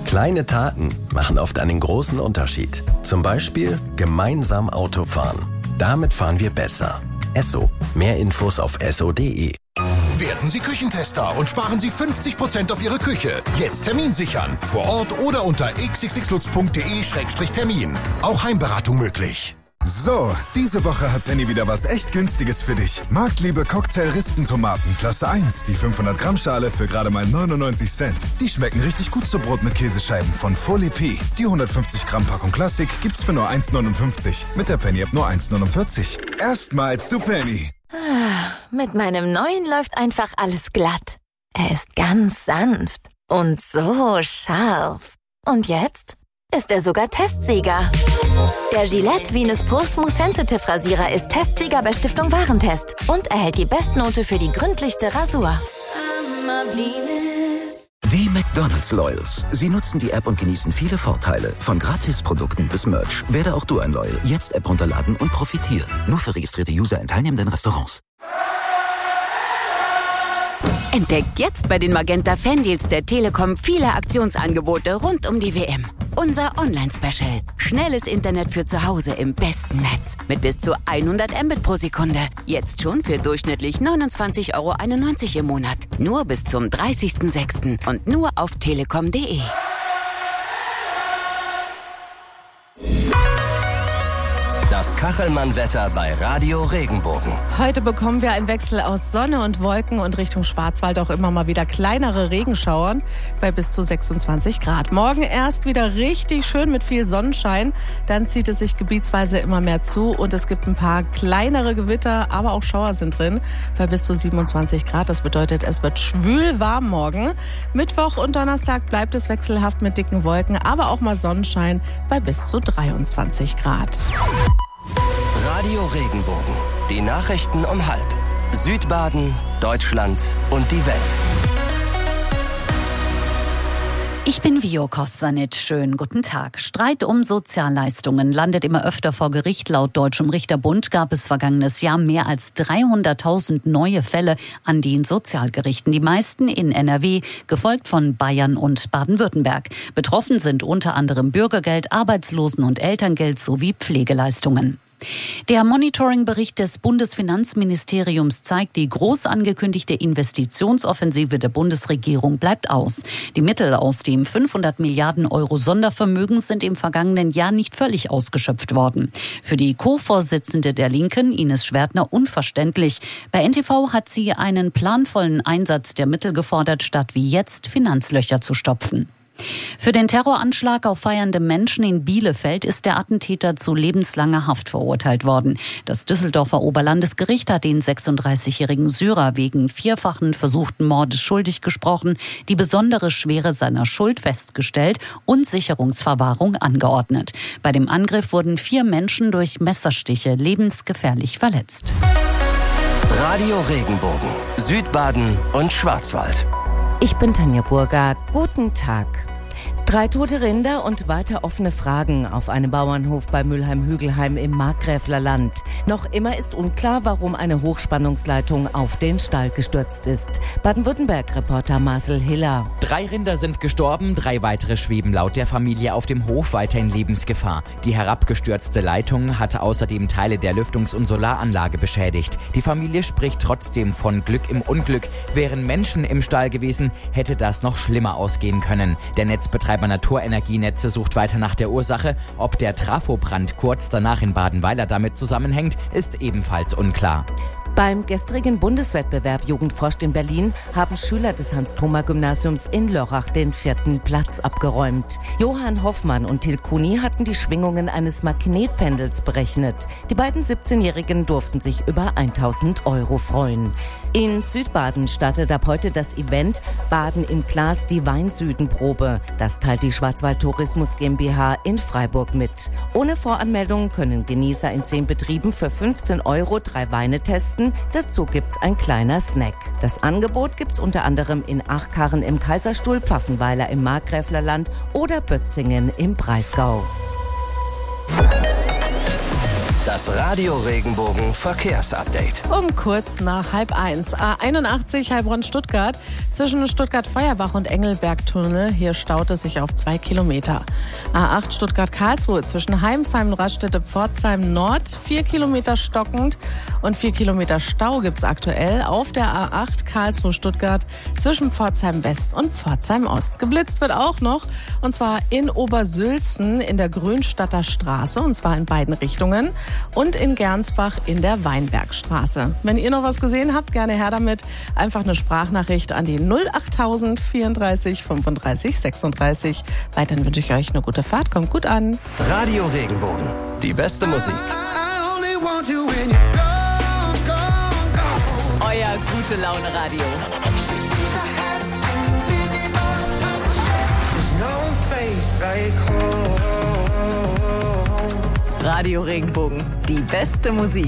Kleine Taten machen oft einen großen Unterschied. Zum Beispiel gemeinsam Auto fahren. Damit fahren wir besser. Esso. Mehr Infos auf esso.de. Werden Sie Küchentester und sparen Sie 50% auf Ihre Küche. Jetzt Termin sichern. Vor Ort oder unter xxxlutz.de/termin. Auch Heimberatung möglich. So, diese Woche hat Penny wieder was echt Günstiges für dich. Marktliebe Cocktail-Rispentomaten, Klasse 1, die 500 Gramm Schale für gerade mal 99 Cent. Die schmecken richtig gut zu Brot mit Käsescheiben von Folie P. Die 150 Gramm Packung Klassik gibt's für nur 1,59. Mit der Penny-App nur 1,49. Erstmals zu Penny. Mit meinem neuen läuft einfach alles glatt. Er ist ganz sanft und so scharf. Und jetzt ist er sogar Testsieger. Der Gillette Venus Pro Smooth Sensitive Rasierer ist Testsieger bei Stiftung Warentest und erhält die Bestnote für die gründlichste Rasur. Die McDonald's Loyals. Sie nutzen die App und genießen viele Vorteile. Von Gratisprodukten bis Merch. Werde auch du ein Loyal. Jetzt App runterladen und profitieren. Nur für registrierte User in teilnehmenden Restaurants. Entdeckt jetzt bei den Magenta Fandeals der Telekom viele Aktionsangebote rund um die WM. Unser Online-Special. Schnelles Internet für zu Hause im besten Netz. Mit bis zu 100 Mbit pro Sekunde. Jetzt schon für durchschnittlich 29,91 € im Monat. Nur bis zum 30.06. und nur auf telekom.de. Das Kachelmann-Wetter bei Radio Regenbogen. Heute bekommen wir einen Wechsel aus Sonne und Wolken und Richtung Schwarzwald auch immer mal wieder kleinere Regenschauern bei bis zu 26 Grad. Morgen erst wieder richtig schön mit viel Sonnenschein. Dann zieht es sich gebietsweise immer mehr zu und es gibt ein paar kleinere Gewitter, aber auch Schauer sind drin bei bis zu 27 Grad. Das bedeutet, es wird schwül warm morgen. Mittwoch und Donnerstag bleibt es wechselhaft mit dicken Wolken, aber auch mal Sonnenschein bei bis zu 23 Grad. Radio Regenbogen. Die Nachrichten um 12:30. Südbaden, Deutschland und die Welt. Ich bin Vio Kossanit. Schönen guten Tag. Streit um Sozialleistungen landet immer öfter vor Gericht. Laut Deutschem Richterbund gab es vergangenes Jahr mehr als 300.000 neue Fälle an den Sozialgerichten. Die meisten in NRW, gefolgt von Bayern und Baden-Württemberg. Betroffen sind unter anderem Bürgergeld, Arbeitslosen- und Elterngeld sowie Pflegeleistungen. Der Monitoring-Bericht des Bundesfinanzministeriums zeigt, die groß angekündigte Investitionsoffensive der Bundesregierung bleibt aus. Die Mittel aus dem 500 Milliarden € Sondervermögen sind im vergangenen Jahr nicht völlig ausgeschöpft worden. Für die Co-Vorsitzende der Linken, Ines Schwertner, unverständlich. Bei NTV hat sie einen planvollen Einsatz der Mittel gefordert, statt wie jetzt Finanzlöcher zu stopfen. Für den Terroranschlag auf feiernde Menschen in Bielefeld ist der Attentäter zu lebenslanger Haft verurteilt worden. Das Düsseldorfer Oberlandesgericht hat den 36-jährigen Syrer wegen vierfachen versuchten Mordes schuldig gesprochen, die besondere Schwere seiner Schuld festgestellt und Sicherungsverwahrung angeordnet. Bei dem Angriff wurden 4 Menschen durch Messerstiche lebensgefährlich verletzt. Radio Regenbogen. Südbaden und Schwarzwald. Ich bin Tanja Burger. Guten Tag. 3 tote Rinder und weiter offene Fragen auf einem Bauernhof bei Mülheim-Hügelheim im Markgräfler Land. Noch immer ist unklar, warum eine Hochspannungsleitung auf den Stall gestürzt ist. Baden-Württemberg-Reporter Marcel Hiller. 3 Rinder sind gestorben, 3 weitere schweben laut der Familie auf dem Hof weiter in Lebensgefahr. Die herabgestürzte Leitung hatte außerdem Teile der Lüftungs- und Solaranlage beschädigt. Die Familie spricht trotzdem von Glück im Unglück. Wären Menschen im Stall gewesen, hätte das noch schlimmer ausgehen können. Der Netzbetreiber Naturenergienetze sucht weiter nach der Ursache. Ob der Trafobrand kurz danach in Badenweiler damit zusammenhängt, ist ebenfalls unklar. Beim gestrigen Bundeswettbewerb Jugend forscht in Berlin haben Schüler des Hans-Thoma-Gymnasiums in Lörrach den 4. Platz abgeräumt. Johann Hoffmann und Till Kuni hatten die Schwingungen eines Magnetpendels berechnet. Die beiden 17-Jährigen durften sich über 1.000 € freuen. In Südbaden startet ab heute das Event Baden im Glas, die Weinsüdenprobe. Das teilt die Schwarzwald Tourismus GmbH in Freiburg mit. Ohne Voranmeldung können Genießer in 10 Betrieben für 15 € 3 Weine testen. Dazu gibt's ein kleiner Snack. Das Angebot gibt's unter anderem in Achkarren im Kaiserstuhl, Pfaffenweiler im Markgräflerland oder Bötzingen im Breisgau. Das Radio Regenbogen Verkehrsupdate. Um kurz nach 12:30. A81 Heilbronn-Stuttgart. Zwischen Stuttgart-Feuerbach und Engelberg-Tunnel. Hier staut es sich auf 2 Kilometer. A8 Stuttgart-Karlsruhe. Zwischen Heimsheim und Raststätte-Pforzheim Nord. 4 Kilometer stockend und 4 Kilometer Stau gibt es aktuell auf der A8 Karlsruhe-Stuttgart. Zwischen Pforzheim West und Pforzheim Ost. Geblitzt wird auch noch. Und zwar in Obersülzen in der Grünstadter Straße. Und zwar in beiden Richtungen. Und in Gernsbach in der Weinbergstraße. Wenn ihr noch was gesehen habt, gerne her damit. Einfach eine Sprachnachricht an die 08000 34 35 36. Weiterhin wünsche ich euch eine gute Fahrt. Kommt gut an. Radio Regenbogen. Die beste Musik. Euer Gute-Laune-Radio. Radio Regenbogen. Die beste Musik.